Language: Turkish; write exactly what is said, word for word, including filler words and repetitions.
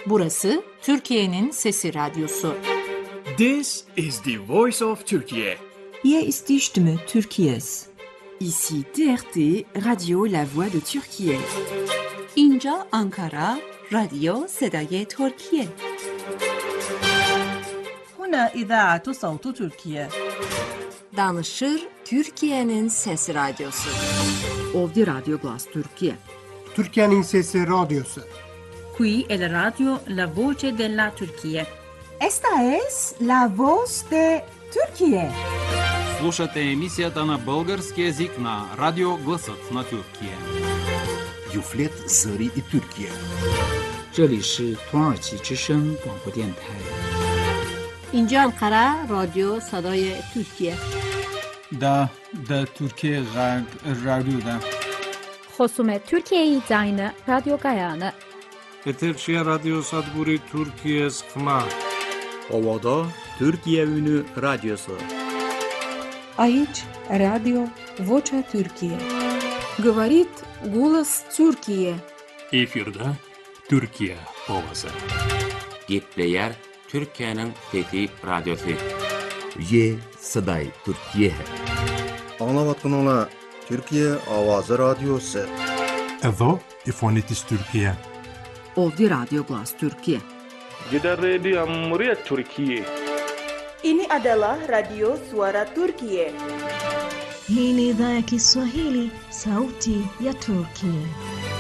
Burası Türkiye'nin Sesi Radyosu. This is the voice of Turkey. Hier ist die Stimme Türkiye's. Ici T R T, Radio La Voix de Türkiye. اینجا آنکارا، رادیو صدای ترکیه. هنا إذاعة صوت تركيا. Danışır Türkiye'nin Sesi Radyosu. Ovdje Radio Glas Türkiye. Türkiye'nin Sesi Radyosu. Qui è la radio La Voce della Turchia. Esta es La Voz de Turquía. Слушате емисията на български език на Радио Гласът на Türkiye. Юфлет Зари и Türkiye. 这里是土耳其之声广播电台。 اینجا انقره رادیو صدای ترکیه. دا دا ترکیه غرب رادیو دا. خصوم ترکیه زاین رادیو گایانه. Etekşehir Radyo Sadburi Türkiye Sıkma. Ovada Türkiye Ünü Radyosu. Aici Radio Vocea Türkiye. Говорит голос Türkiye. Efirde Türkiye ovası. Gitleyer Türkiye'nin Fethi Radyosu. Ye Saday Türkiye. Anlavatkanına Türkiye Avazı Radyosu. Evo İfonitis Türkiye. Ovdje Radio Glas Türkiye. Gidan Radio Muryat Türkiye. Ini adalah Radio Suara Turkiye. Hii ni idhaa ya Kiswahili, sauti ya Turkiye.